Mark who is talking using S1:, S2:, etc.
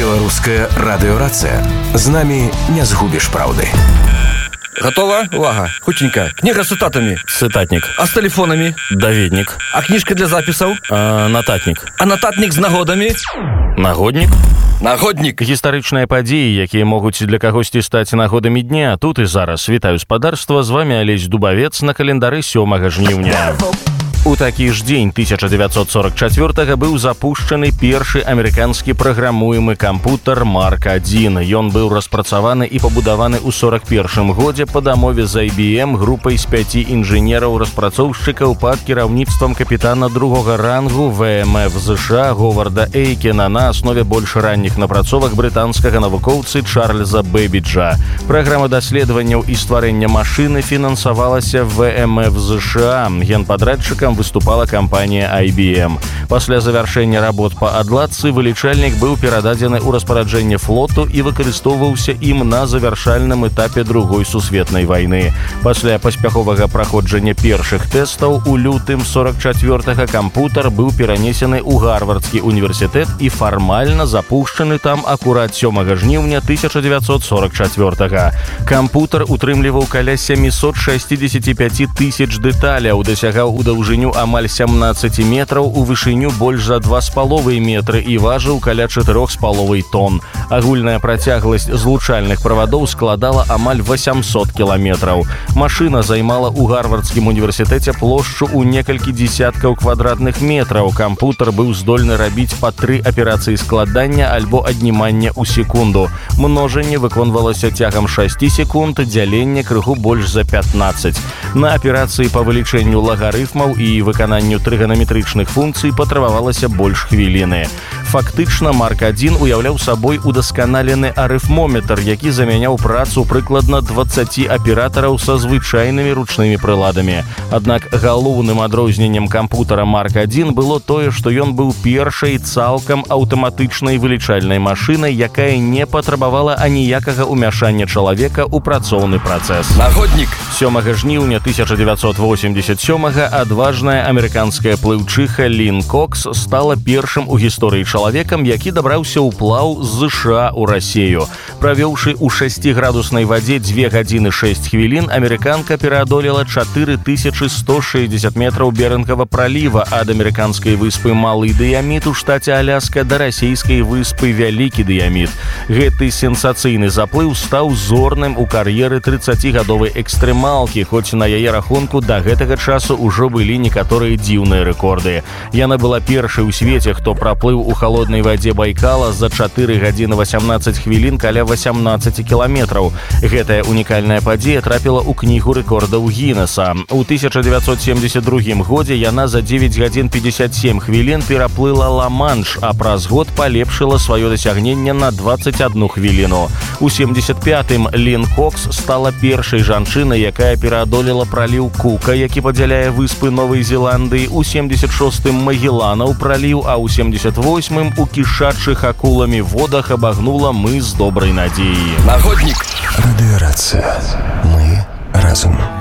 S1: Беларуская радыёрацыя. З намі не згубіш праўды.
S2: Готова? Увага. Хутенько. Книга с цитатами.
S3: Цитатник.
S2: А с телефонами?
S3: Даведник.
S2: А книжка для записов?
S3: Нататник.
S2: А нататник з нагодами?
S3: Нагодник.
S2: Нагодник.
S3: Гістарычныя падзеі, якія могуць для кагосьці стаць нагодамі дня. Тут і зараз. Вітаю спадарства, з вами Алесь Дубавец на календары 7 жніўня. У такі ж дзень 1944 быў запушчаны першы амерыканскі праграмуемы кампутар Марк-1. Ён быў распрацаваны і пабудаваны ў 41 годзе па дамове з IBM групай з 5 інжынераў-распрацоўшчыкаў пад кіраўніцтвам капітана другога рангу ВМФ ЗША Говарда Эйкена на аснове больш ранніх напрацовак брытанскага навукоўцы Чарльза Бэбіджа. Праграма даследаванняў і стварэння машыны фінансавалася ВМФ ЗША. Генпадрадчыкам выступала кампанія IBM. Пасля завяршэння работ па адладцы вылічальнік быў перададзены ў распараджэнне флоту і выкарыстоўваўся ім на завяршальным этапе Другой сусветнай вайны. Пасля паспяховага праходжання першых тэстаў у лютым 44-га кампутар быў перанесены ў Гарвардскі універсітэт і фармальна запушчаны там акурат 7 жніўня 1944-га. Кампутар утрымліваў каля 765 тысяч дэталяў, дасягаў у даўжыню амаль 17 метраў, у вышыню больш за 2,5 метры і важыў каля 4,5 тонн. Агульная працягласць злучальных правадоў складала амаль 800 кіламетраў. Машына займала ў Гарвардскім універсітэце плошчу ў некалькі дзесяткаў квадратных метраў. Кампутар быў здольны рабіць па 3 аперацыі складання альбо аднімання ў секунду. Множанне выконвалася цягам 6 секунд, дзяленне крыху больш за 15. На аперацыі па вылічэнню лагарыфмаў і выкананню трыганаметрычных функцый патрабавалася больш хвіліны. Фактычна, Марк-1 уяўляў сабой удасканалены арыфмометр, які замяняў працу прыкладна 20 аператараў са звычайнымі ручнымі прыладамі. Аднак галоўным адрозненнем кампутара Марк-1 было тое, што ён быў першай цалкам аўтаматычнай вылічальнай машынай, якая не патрабавала аніякага ўмяшання чалавека ў працоўны працэс.
S2: Нагодник.
S3: 7 жніўня 1987-га адважная амерыканская плыўчыха Лін Кокс стала першым у гісторыі чалавекам, які дабраўся ў плаў з ЗША ў Расею. Правёўшы ў 6-градуснай вадзе 2 гадзіны 6 хвілін, амерыканка пераадолела 4160 метраў Берынгава праліва ад амерыканскай выспы Малы Дыяміт у штаце Аляска да расійскай выспы Вялікі Дыяміт. Гэты сенсацыйны заплыў стаў зорным у кар'еры 30-гадовай экстрэмалкі, хоць на яе рахунку да гэтага часу ўжо былі некаторыя дзіўныя рэкорды. Яна была першай у свеце, хто праплыў у халоднай вадзе Байкала за 4 гадзіны 18 хвілін каля 18 кіламетраў. Гэтая унікальная падзея трапіла ў кнігу рэкордаў Гіннеса. У 1972 годзе яна за 9 гадзін 57 хвілін пераплыла Ла-Манш, а праз год палепшыла сваё дасягненне на 21 хвіліну. У 75-м Лін Кокс стала першай жанчынай, якая пераадолела праліў Кука, які падзяляе выспы Новай Зеландыі, у 76-м Магелланаў праліў, а ў 78-м у кішачых акуламі водах абагнула мыс Добрай Надзеі.
S2: Нагодник.
S1: Радыёрацыя. Мы разум.